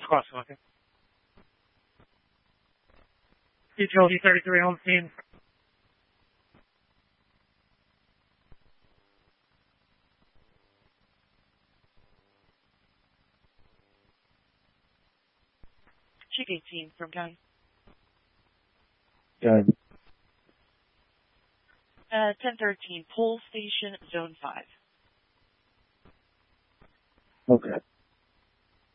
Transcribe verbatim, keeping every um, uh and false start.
Squawk Smoking. Utility thirty-three on scene. Chick eighteen from County. Good. Uh, ten thirteen, Pole Station, Zone five. Okay.